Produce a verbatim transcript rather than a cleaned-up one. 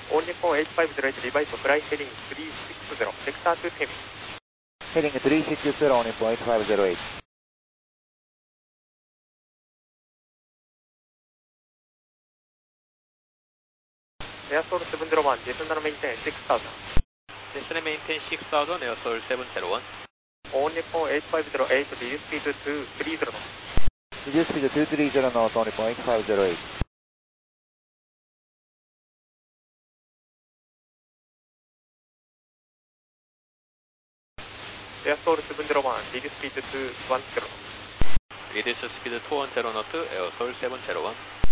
All Nippon eight five zero eight, revised flight heading three six zero, sector to Temi. Heading three six zero, Nippon eight five zero eight. Airsoul seven zero one, descend and maintain six thousand. Descend and maintain six thousand, Airsoul seven zero one. All Nippon eight five zero eight, reduce speed to two three zero knots. Reduce speed to two three zero knots, All Nippon eight five zero eight. Airsoul seven zero one, reduce speed to two one zero knots. Reduce speed two one zero knots, Airsoul seven zero one.